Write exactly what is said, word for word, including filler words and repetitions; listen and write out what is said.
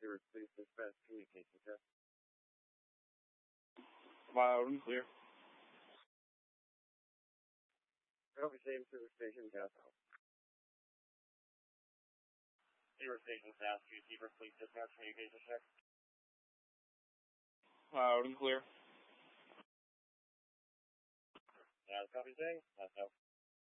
Zero Police Dispatch communication test. Loud and clear. Copy, same Silver Station, Gas House. Zero Station, South two, Zebra Police Dispatch communication check. Loud and clear. Yeah, copy, saying? That's no.